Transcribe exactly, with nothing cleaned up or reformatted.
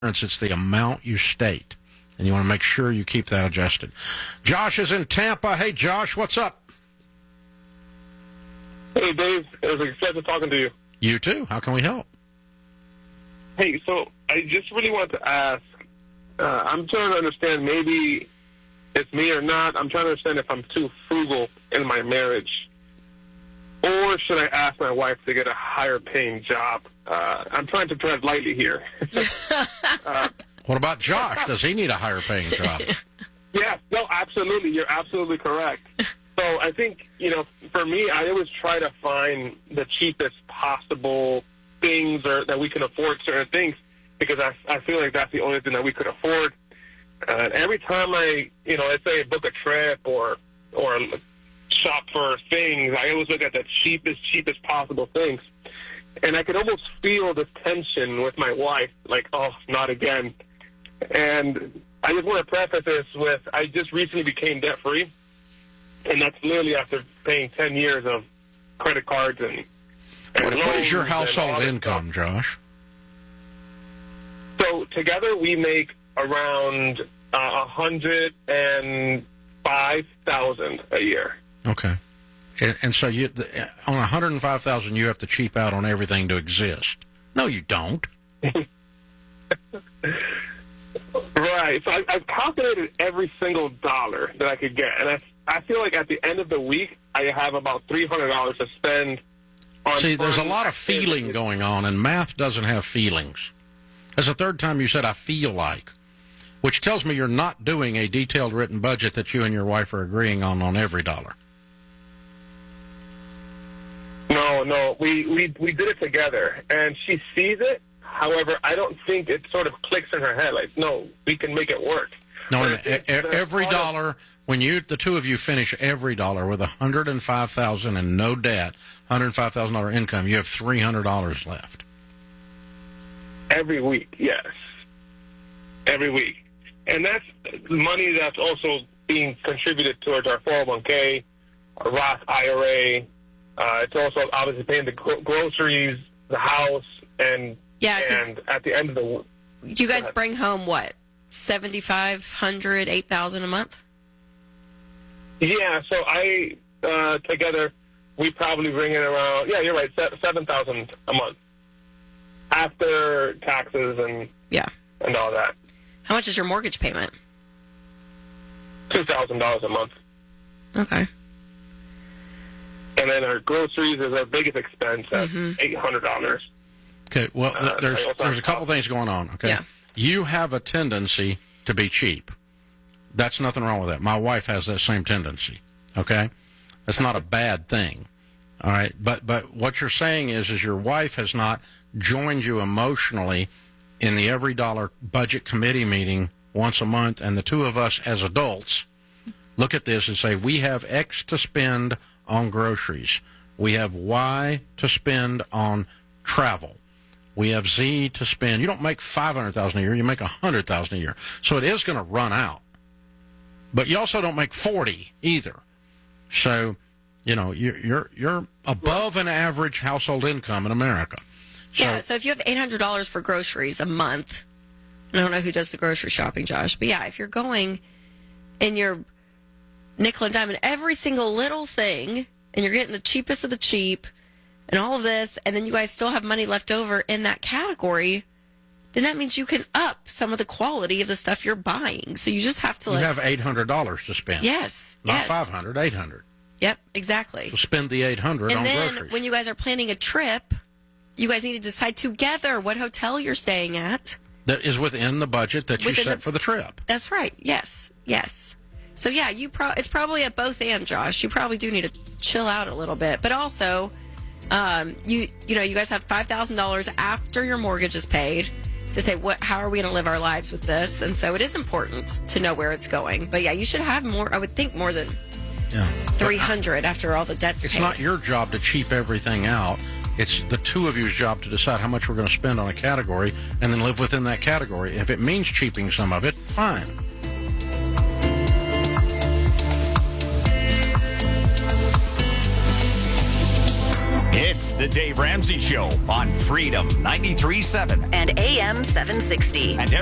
it's the amount you state. And you want to make sure you keep that adjusted. Josh is in Tampa. Hey, Josh, what's up? Hey, Dave. It was a pleasure talking to you. You too. How can we help? Hey, so I just really want to ask, uh, I'm trying to understand, maybe it's me or not, I'm trying to understand if I'm too frugal in my marriage. Or should I ask my wife to get a higher paying job? Uh, I'm trying to tread lightly here. uh, What about Josh? Does he need a higher paying job? Yeah, no, absolutely. You're absolutely correct. So I think, you know, for me, I always try to find the cheapest possible things or that we can afford certain things because I, I feel like that's the only thing that we could afford. Uh, every time I, you know, let's say book a trip or or shop for things, I always look at the cheapest, cheapest possible things. And I could almost feel this tension with my wife, like, oh, not again. And I just want to preface this with, I just recently became debt-free, and that's literally after paying ten years of credit cards and, and What, loans. what is your and household all that income, stuff. Josh? So together we make around uh, one hundred five thousand dollars a year. Okay. And, and so you, the, on one hundred five thousand dollars, you have to cheap out on everything to exist. No, you don't. Right. So I, I've calculated every single dollar that I could get, and I, I feel like at the end of the week, I have about three hundred dollars to spend on See, there's a fun lot of feeling activities. going on, and math doesn't have feelings. That's the third time you said, I feel like, which tells me you're not doing a detailed written budget that you and your wife are agreeing on on every dollar. No, no, we, we, we did it together, and she sees it. However, I don't think it sort of clicks in her head, like, no, we can make it work. No, But e- it's- e- it's every part of- dollar, when you, the two of you finish every dollar with one hundred five thousand dollars and no debt, one hundred five thousand dollars income, you have three hundred dollars left. Every week, yes. Every week. And that's money that's also being contributed towards our four oh one k, our Roth I R A. Uh, it's also obviously paying the gro- groceries, the house, and Yeah, 'cause and at the end of the w- you guys ahead. bring home what? seventy-five hundred, eight thousand a month? yeah. So I uh, together we probably bring in around yeah you're right se- seven thousand a month after taxes and Yeah. and all that. How much is your mortgage payment? Two thousand dollars a month. Okay. And then our groceries is our biggest expense at Mhm. eight hundred dollars. Okay, well, th- Uh, there's I also there's a have couple coffee. things going on, okay? Yeah. You have a tendency to be cheap. That's nothing wrong with that. My wife has that same tendency, okay? That's not a bad thing, all right? But but what you're saying is, is your wife has not joined you emotionally in the every dollar budget committee meeting once a month, and the two of us as adults look at this and say, we have X to spend on groceries. We have Y to spend on travel. We have Z to spend. You don't make five hundred thousand dollars a year. You make one hundred thousand dollars a year. So it is going to run out. But you also don't make forty either. So, you know, you're you're, you're above an average household income in America. So, Yeah, so if you have eight hundred dollars for groceries a month, I don't know who does the grocery shopping, Josh, but yeah, if you're going and you're nickel and diamond every single little thing, and you're getting the cheapest of the cheap, and all of this, and then you guys still have money left over in that category, then that means you can up some of the quality of the stuff you're buying. So you just have to you like, have eight hundred dollars to spend. yes, Not yes, five hundred dollars, eight hundred dollars. yep, exactly. So spend the eight hundred dollars And on then groceries. when you guys are planning a trip, you guys need to decide together what hotel you're staying at. that is within the budget that you Within set the- for the trip. That's right. Yes. Yes. So yeah, you pro- it's probably at both and Josh. You probably do need to chill out a little bit, but also, um, you you know, you guys have five thousand dollars after your mortgage is paid to say what how are we going to live our lives with this, and so it is important to know where it's going. But yeah, you should have more. I would think more than Yeah. three hundred after all the debts It's paid. not your job to cheap everything out. It's the two of you's job to decide how much we're going to spend on a category and then live within that category. If it means cheaping some of it, fine. It's the Dave Ramsey Show on Freedom ninety-three point seven and A M seven sixty. and